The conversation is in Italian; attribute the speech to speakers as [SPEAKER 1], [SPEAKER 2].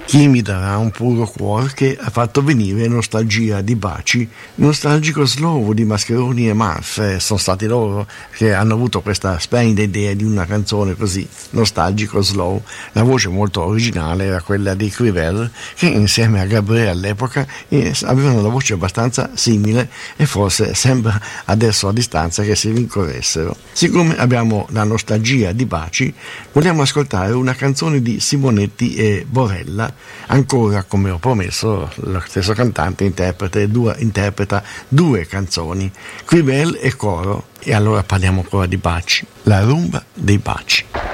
[SPEAKER 1] Chi mi darà un puro cuore che ha fatto venire nostalgia di baci, nostalgico slow di Mascheroni e Marf, sono stati loro che hanno avuto questa splendida idea di una canzone così, nostalgico slow. La voce molto originale era quella di Crivel, che insieme a Gabriele all'epoca avevano la voce abbastanza simile e forse sembra adesso a distanza che si rincorressero. Siccome abbiamo la nostalgia di baci, vogliamo ascoltare una canzone di Simonetti e Borella. Ancora, come ho promesso, lo stesso cantante interpreta due canzoni, Crivel e Coro, e allora parliamo ancora di baci, la rumba dei baci.